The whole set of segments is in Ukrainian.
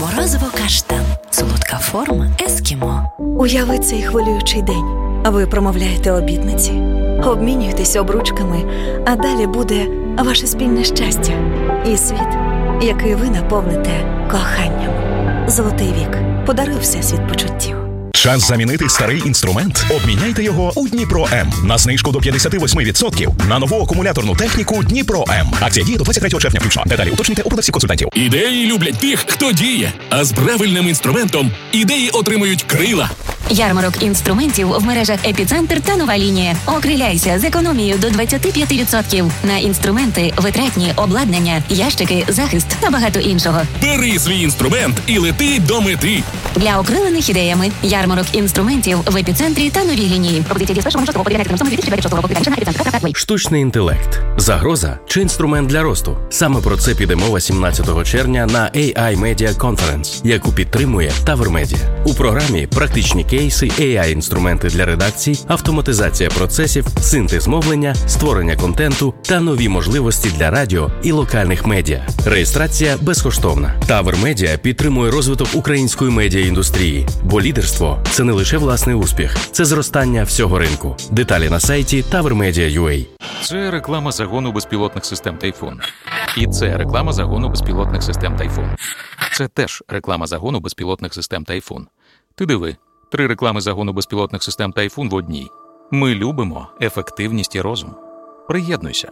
Морозиво каштан. Солодка форма ескімо. Уяви цей хвилюючий день. Ви промовляєте обітниці, обмінюєтесь обручками, а далі буде ваше спільне щастя і світ, який ви наповните коханням. Золотий вік. Подаруй всесвіт почуттів. Час замінити старий інструмент? Обміняйте його у Дніпро М. На знижку до 58% на нову акумуляторну техніку Дніпро М. Акція діє до 23 червня включно. Деталі уточнюйте у продавців-консультантів. Ідеї люблять тих, хто діє. А з правильним інструментом ідеї отримують крила. Ярмарок інструментів в мережах «Епіцентр» та «Нова лінія». Окриляйся з економією до 25% на інструменти, витратні, обладнання, ящики, захист та багато іншого. Бери свій інструмент і лети до мети. Для окрилених ідеями ярмарок інструментів в «Епіцентрі» та «Новій лінії». Пропозиція дії з 1 лютого по 9 лютого 2026 року. Детальніше на епіцентр.com. Штучний інтелект. Загроза чи інструмент для росту? Саме про це піде мова 17 червня на AI Media Conference, яку підтримує Tower Media. У програмі практичні кейси, AI-інструменти для редакцій, автоматизація процесів, синтез мовлення, створення контенту та нові можливості для радіо і локальних медіа. Реєстрація безкоштовна. Tower Media підтримує розвиток української медіаіндустрії, бо лідерство – це не лише власний успіх, це зростання всього ринку. Деталі на сайті towermedia.ua. Це реклама загону безпілотних систем «Тайфун». І це реклама загону безпілотних систем «Тайфун». Це теж реклама загону безпілотних систем «Тайфун». Ти диви, 3 реклами загону безпілотних систем «Тайфун» в одній. Ми любимо ефективність і розум. Приєднуйся.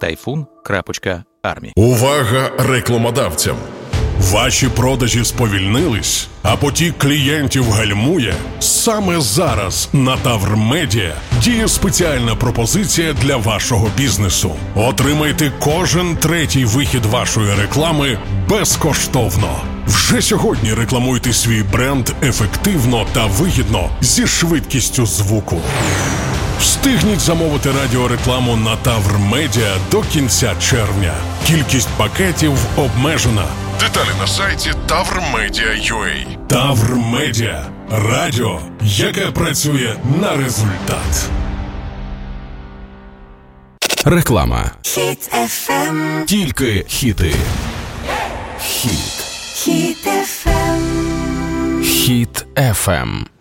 Typhoon.army. Увага рекламодавцям! Ваші продажі сповільнились, а потік клієнтів гальмує? Саме зараз на Tower Media діє спеціальна пропозиція для вашого бізнесу. Отримайте кожен 3-й вихід вашої реклами безкоштовно. Вже сьогодні рекламуйте свій бренд ефективно та вигідно зі швидкістю звуку. Встигніть замовити радіорекламу на Tower Media до кінця червня. Кількість пакетів обмежена. Деталі на сайті towermedia.ua. Tower Media. Радіо, яке працює на результат. Реклама. Хіт FM. Тільки хіти. Хіт. Хіт FM. Хіт FM.